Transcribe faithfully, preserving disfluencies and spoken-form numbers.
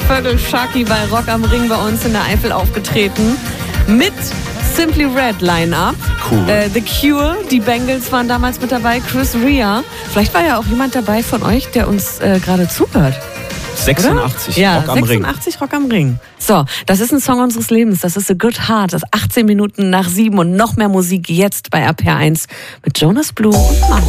Vögel Sharky bei Rock am Ring bei uns in der Eifel aufgetreten. Mit Simply Red Line-Up. Cool. Äh, The Cure, die Bengals waren damals mit dabei, Chris Rea. Vielleicht war ja auch jemand dabei von euch, der uns äh, gerade zuhört. sechsundachtzig, Oder? Ja, Rock am Ring. sechsundachtzig Rock am Ring. So, das ist ein Song unseres Lebens. Das ist A Good Heart. Das ist achtzehn Minuten nach sieben und noch mehr Musik jetzt bei R P R eins mit Jonas Blue und Mama.